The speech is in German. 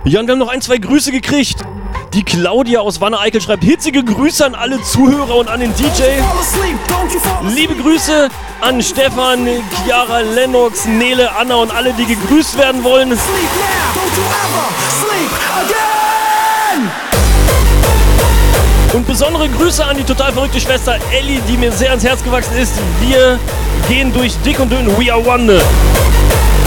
Ja, und wir haben noch 1, 2 Grüße gekriegt. Die Claudia aus Wanne-Eickel schreibt hitzige Grüße an alle Zuhörer und an den DJ. Liebe Grüße an Stefan, Chiara, Lennox, Nele, Anna und alle, die gegrüßt werden wollen. Und besondere Grüße an die total verrückte Schwester Ellie, die mir sehr ans Herz gewachsen ist. Wir gehen durch dick und dünn. We are one.